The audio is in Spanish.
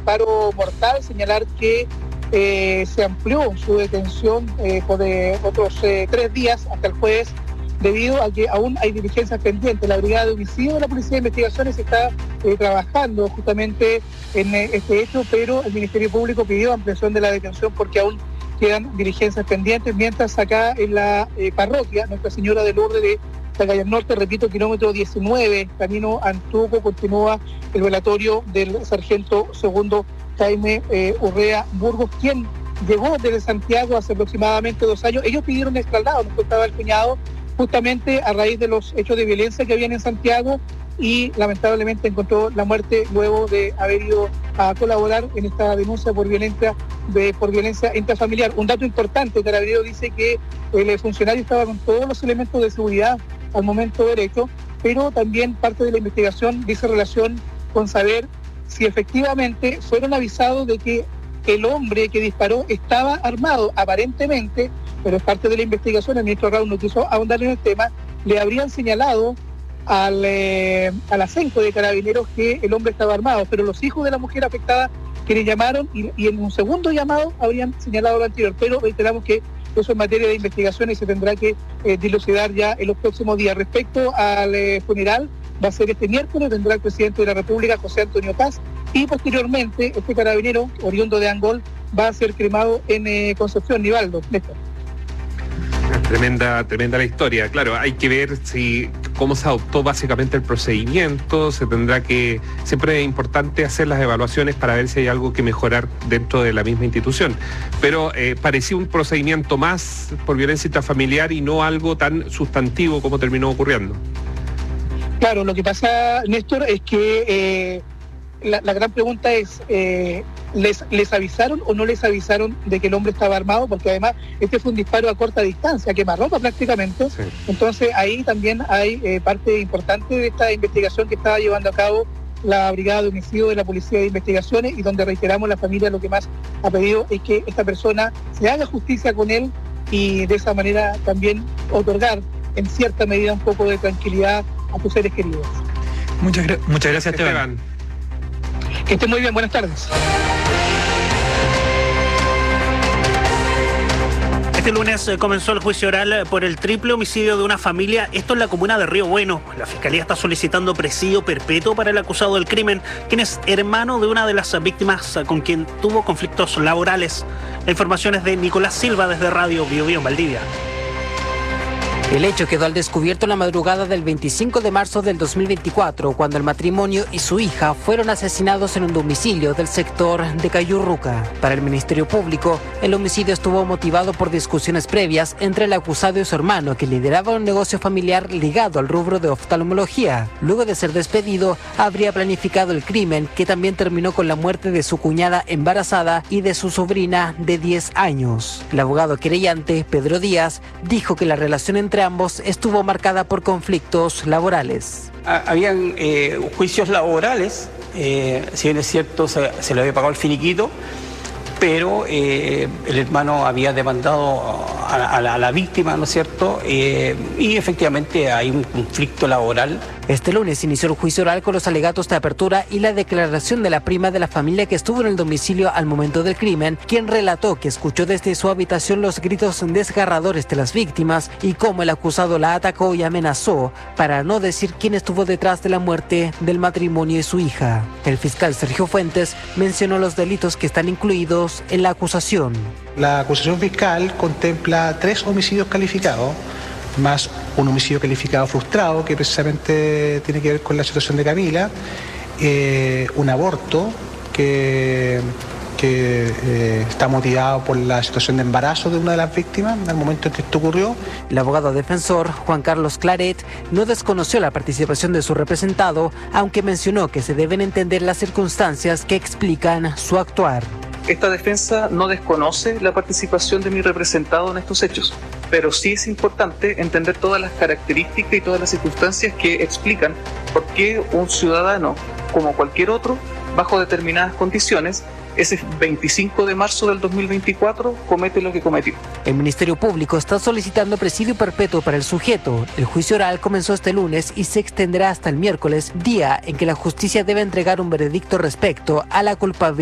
disparo mortal, señalar que se amplió su detención por otros 3 días hasta el jueves, debido a que aún hay diligencias pendientes. La Brigada de Homicidio de la Policía de Investigaciones está trabajando justamente en este hecho, pero el Ministerio Público pidió ampliación de la detención porque aún quedan diligencias pendientes, mientras acá en la parroquia Nuestra Señora del Lourdes de Tagayas Norte, repito, kilómetro 19, camino Antuco, continúa el velatorio del sargento segundo Jaime Urrea Burgos, quien llegó desde Santiago hace aproximadamente 2 años. Ellos pidieron el traslado, nos contaba el cuñado, justamente a raíz de los hechos de violencia que habían en Santiago, y lamentablemente encontró la muerte luego de haber ido a colaborar en esta denuncia por violencia intrafamiliar. Un dato importante: Carabineros dice que el funcionario estaba con todos los elementos de seguridad al momento del hecho, pero también parte de la investigación dice relación con saber si efectivamente fueron avisados de que el hombre que disparó estaba armado, aparentemente, pero es parte de la investigación. El ministro Raúl no quiso ahondar en el tema. Le habrían señalado a la CENCO de Carabineros que el hombre estaba armado, pero los hijos de la mujer afectada, quienes llamaron, y en un segundo llamado habrían señalado lo anterior, pero reiteramos que eso es materia de investigación y se tendrá que dilucidar ya en los próximos días. Respecto al funeral, va a ser este miércoles, vendrá el presidente de la República, José Antonio Kast, y posteriormente este carabinero, oriundo de Angol, va a ser cremado en Concepción. Nivaldo, Néstor. Tremenda la historia. Claro, hay que ver cómo se adoptó básicamente el procedimiento. Siempre es importante hacer las evaluaciones para ver si hay algo que mejorar dentro de la misma institución. Pero parecía un procedimiento más por violencia intrafamiliar y no algo tan sustantivo como terminó ocurriendo. Claro, lo que pasa, Néstor, es que la gran pregunta es, ¿les avisaron o no les avisaron de que el hombre estaba armado? Porque además este fue un disparo a corta distancia, quemarropa prácticamente. Sí. Entonces ahí también hay parte importante de esta investigación que estaba llevando a cabo la Brigada de Homicidio de la Policía de Investigaciones, y donde reiteramos, la familia lo que más ha pedido es que esta persona se haga justicia con él y de esa manera también otorgar en cierta medida un poco de tranquilidad a tus seres queridos. Muchas gracias, Esteban. Que esté muy bien, buenas tardes. Este lunes comenzó el juicio oral por el triple homicidio de una familia, esto en la comuna de Río Bueno. La Fiscalía está solicitando presidio perpetuo para el acusado del crimen, quien es hermano de una de las víctimas con quien tuvo conflictos laborales. La información es de Nicolás Silva desde Radio Bio Bio en Valdivia. El hecho quedó al descubierto en la madrugada del 25 de marzo del 2024, cuando el matrimonio y su hija fueron asesinados en un domicilio del sector de Cayurruca. Para el Ministerio Público, el homicidio estuvo motivado por discusiones previas entre el acusado y su hermano, que lideraba un negocio familiar ligado al rubro de oftalmología. Luego de ser despedido, habría planificado el crimen, que también terminó con la muerte de su cuñada embarazada y de su sobrina de 10 años. El abogado querellante, Pedro Díaz, dijo que la relación entre ambos estuvo marcada por conflictos laborales. Habían juicios laborales, si bien es cierto se le había pagado el finiquito, pero el hermano había demandado a la víctima, ¿no es cierto? Y efectivamente hay un conflicto laboral. Este lunes inició el juicio oral con los alegatos de apertura y la declaración de la prima de la familia que estuvo en el domicilio al momento del crimen, quien relató que escuchó desde su habitación los gritos desgarradores de las víctimas y cómo el acusado la atacó y amenazó, para no decir quién estuvo detrás de la muerte del matrimonio y su hija. El fiscal Sergio Fuentes mencionó los delitos que están incluidos en la acusación. La acusación fiscal contempla 3 homicidios calificados, más un homicidio calificado frustrado, que precisamente tiene que ver con la situación de Camila, un aborto que está motivado por la situación de embarazo de una de las víctimas al momento en que esto ocurrió. El abogado defensor, Juan Carlos Claret, no desconoció la participación de su representado, aunque mencionó que se deben entender las circunstancias que explican su actuar. Esta defensa no desconoce la participación de mi representado en estos hechos, pero sí es importante entender todas las características y todas las circunstancias que explican por qué un ciudadano, como cualquier otro, bajo determinadas condiciones, ese 25 de marzo del 2024 comete lo que cometió. El Ministerio Público está solicitando presidio perpetuo para el sujeto. El juicio oral comenzó este lunes y se extenderá hasta el miércoles, día en que la justicia debe entregar un veredicto respecto a la culpabilidad